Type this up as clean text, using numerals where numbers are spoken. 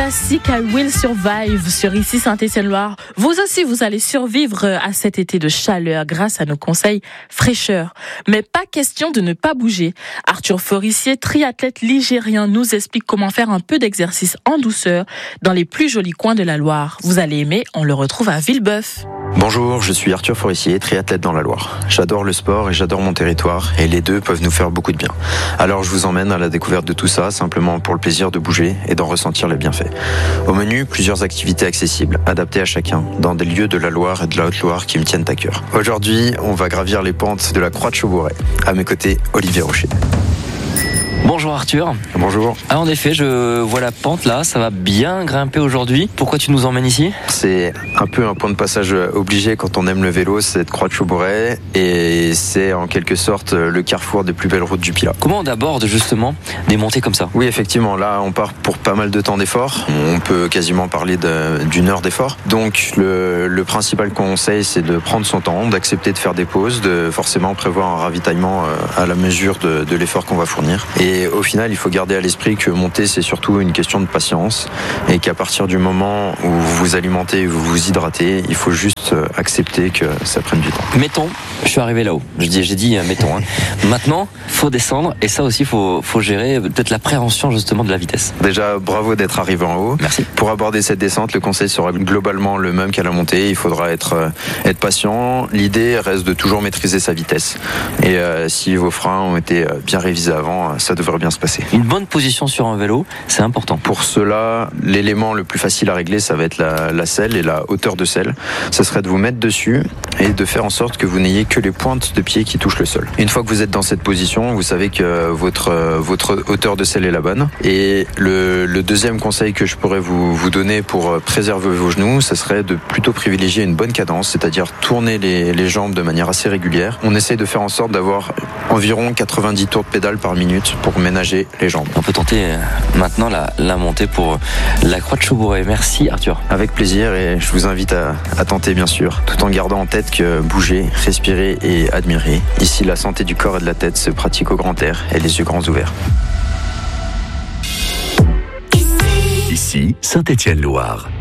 classique I Will Survive sur Ici Saint-Étienne-Loire. Vous aussi, vous allez survivre à cet été de chaleur grâce à nos conseils fraîcheur. Mais pas question de ne pas bouger. Arthur Forissier, triathlète ligérien, nous explique comment faire un peu d'exercice en douceur dans les plus jolis coins de la Loire. Vous allez aimer, on le retrouve à Villebeuf. Bonjour, je suis Arthur Forissier, triathlète dans la Loire. J'adore le sport et j'adore mon territoire et les deux peuvent nous faire beaucoup de bien. Alors je vous emmène à la découverte de tout ça simplement pour le plaisir de bouger et d'en ressentir les bienfaits. Au menu, plusieurs activités accessibles, adaptées à chacun, dans des lieux de la Loire et de la Haute-Loire qui me tiennent à cœur. Aujourd'hui, on va gravir les pentes de la Croix de Chaubouret. À mes côtés, Olivier Rocher. Bonjour Arthur. Bonjour. Ah, en effet, je vois la pente là, ça va bien grimper aujourd'hui. Pourquoi tu nous emmènes ici ? C'est un peu un point de passage obligé quand on aime le vélo, cette Croix de Chaubouret, et c'est en quelque sorte le carrefour des plus belles routes du Pilat. Comment on aborde justement des montées comme ça ? Oui, effectivement, là on part pour pas mal de temps d'effort. On peut quasiment parler d'une heure d'effort. Donc le principal conseil, c'est de prendre son temps, d'accepter de faire des pauses, de forcément prévoir un ravitaillement à la mesure de l'effort qu'on va fournir. Et au final, il faut garder à l'esprit que monter, c'est surtout une question de patience et qu'à partir du moment où vous vous alimentez et vous vous hydratez, il faut juste accepter que ça prenne du temps. Mettons, je suis arrivé là-haut. J'ai dit mettons. Maintenant, faut descendre et ça aussi, faut gérer peut-être l'appréhension justement de la vitesse. Déjà, bravo d'être arrivé en haut. Merci. Pour aborder cette descente, le conseil sera globalement le même qu'à la montée. Il faudra être patient. L'idée reste de toujours maîtriser sa vitesse. Et si vos freins ont été bien révisés avant, ça devrait bien se passer. Une bonne position sur un vélo, c'est important. Pour cela, l'élément le plus facile à régler, ça va être la selle et la hauteur de selle. Ça serait de vous mettre dessus et de faire en sorte que vous n'ayez que les pointes de pied qui touchent le sol. Une fois que vous êtes dans cette position, vous savez que votre hauteur de selle est la bonne. Et le deuxième conseil que je pourrais vous donner pour préserver vos genoux, ça serait de plutôt privilégier une bonne cadence, c'est-à-dire tourner les jambes de manière assez régulière. On essaye de faire en sorte d'avoir environ 90 tours de pédale par minute pour ménager les jambes. On peut tenter maintenant la montée pour la Croix de Chaubouret. Merci Arthur. Avec plaisir, et je vous invite à tenter bien sûr, tout en gardant en tête que bouger, respirer et admirer. Ici, la santé du corps et de la tête se pratique au grand air et les yeux grands ouverts. Ici, Saint-Étienne-Loire.